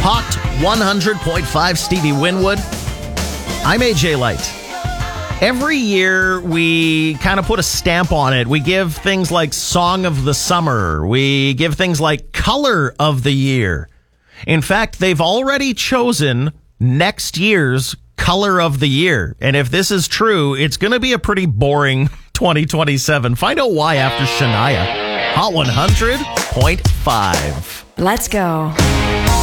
Hot 100.5 Stevie Winwood. I'm AJ Light. Every year we kind of put a stamp on it. We give things like Song of the Summer. We give things like Color of the Year. In fact, they've already chosen next year's Color of the Year. And if this is true, it's going to be a pretty boring 2027. Find out why after Shania. Hot 100.5. Let's go.